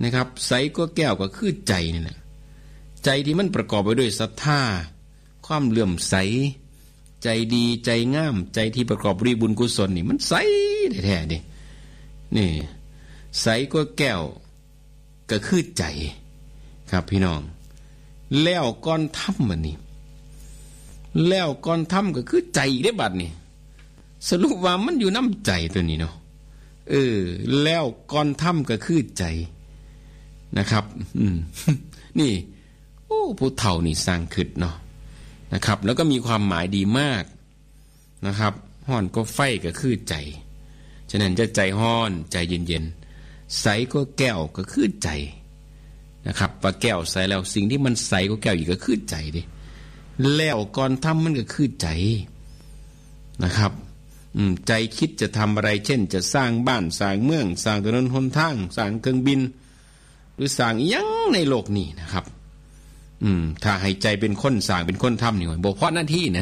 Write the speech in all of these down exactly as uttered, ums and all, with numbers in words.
นะครับใสกว่าแก้วก็คือใจนี่แหละใจที่มันประกอบไปด้วยศรัทธาความเลื่อมใสใจดีใจงามใจที่ประกอบด้วยบุญกุศลนี่มันใสแท้ๆดินี่ใสกว่าแก้วก็คือใจครับพี่น้องแล้วก่อนทำมันนี่แล้วก่อนทำก็คือใจได้บัดนี่สรุปว่ามันอยู่น้ำใจตัวนี้เนาะเออแล้วก่อนทำก็คือใจนะครับอืม นี่โอ้ผู้เฒ่านี่สร้างขึ้นเนาะนะครับแล้วก็มีความหมายดีมากนะครับฮ้อนก็ไฟก็คือใจฉะนั้นจะใจฮ้อนใจเย็นๆใสก็แก้วก็คือใจนะครับว่าแก้วใสแล้วสิ่งที่มันใสก็แก้วอีกก็คือใจดิแล้วก่อนทำมันก็คือใจนะครับใจคิดจะทำอะไรเช่นจะสร้างบ้านสร้างเมืองสร้างถนนหนทางสร้างเครื่องบินหรือสร้างอีหยังในโลกนี้นะครับอืมถ้าให้ใจเป็นคนสร้างเป็นคนทำนี่บ่เพราะหน้าที่นะ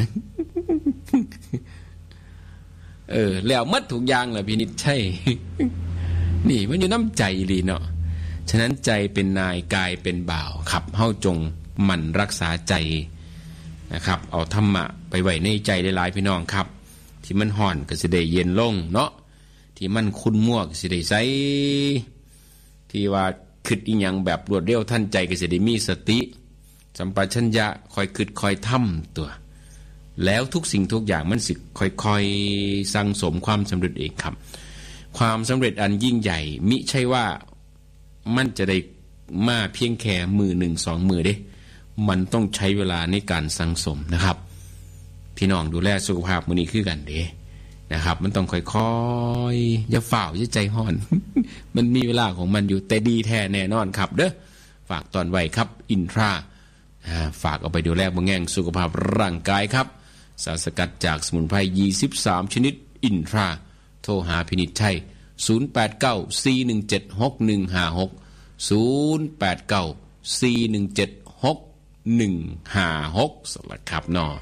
เออแล้วมัดทุกอย่างแหละพี่นิดใช่ นี่มันอยู่น้ำใจลีเนาะฉะนั้นใจเป็นนายกายเป็นบ่าวครับเฮาจงหมั่นรักษาใจนะครับเอาธรรมะไปไว้ในใจหลายๆพี่น้องครับที่มันห่อนก็สิได้เย็นลงเนาะที่มันขุ่นมัวก็สิได้ใสที่ว่าคิดอีหยังแบบรวดเร็วทันใจก็สิได้มีสติสัมปชัญญะคอยคิดคอยทำตัวแล้วทุกสิ่งทุกอย่างมันสิค่อยๆสั่งสมความสำเร็จเองครับความสำเร็จอันยิ่งใหญ่มิใช่ว่ามันจะได้มาเพียงแค่มือหนึ่งสองมือเด้มันต้องใช้เวลาในการสั่งสมนะครับพี่น้องดูแลสุขภาพมื้อนี้คือกันเด้นะครับมันต้องค่อยๆอย่าฝ่าวอย่าใจห้อน มันมีเวลาของมันอยู่แต่ดีแท้แน่นอนครับเด้อฝากตอนไว้ครับอินทราฝากเอาไปดูแลบำแง่งสุขภาพร่างกายครับสารสกัดจากสมุนไพรยี่สิบสามชนิดอินทราโทรหาพินิจชัยศูนย์ แปด เก้า สี่ หนึ่ง เจ็ด หก หนึ่ง ห้า หก ศูนย์ แปด เก้า สี่ หนึ่ง เจ็ด หก หนึ่ง ห้า หกสวัสดีครับน้อ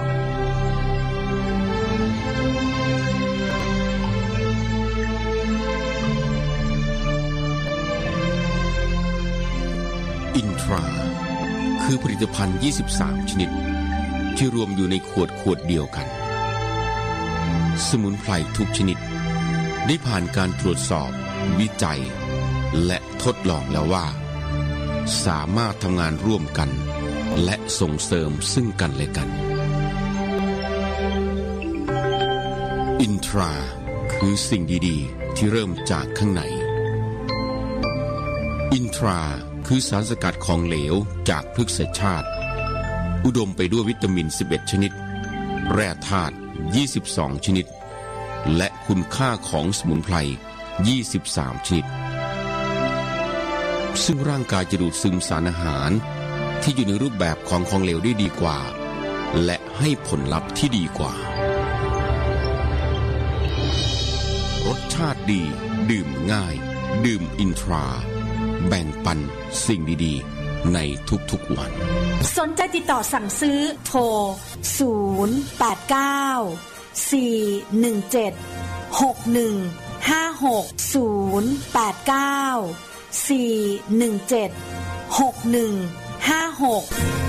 อินทราคือผลิตภัณฑ์ยี่สิบสามชนิดที่รวมอยู่ในขวดขวดเดียวกันสมุนไพรทุกชนิดได้ผ่านการตรวจสอบวิจัยและทดลองแล้วว่าสามารถทำงานร่วมกันและส่งเสริมซึ่งกันและกันอินทราคือสิ่งดีๆที่เริ่มจากข้างในอินทราคือสารสกัดของเหลวจากพฤกษชาติอุดมไปด้วยวิตามินสิบเอ็ดชนิดแร่ธาตุยี่สิบสองชนิดและคุณค่าของสมุนไพรยี่สิบสามชนิดซึ่งร่างกายจะดูดซึมสารอาหารที่อยู่ในรูปแบบของของเหลวได้ดีกว่าและให้ผลลัพธ์ที่ดีกว่ารสชาติดีดื่มง่ายดื่มอินทราแบ่งปันสิ่งดีๆในทุกๆวันสนใจติดต่อสั่งซื้อโทรศูนย์ แปด เก้า สี่ หนึ่ง เจ็ด หก หนึ่ง ห้า หก ศูนย์ แปด เก้า สี่ หนึ่ง เจ็ด หก หนึ่ง ห้า หก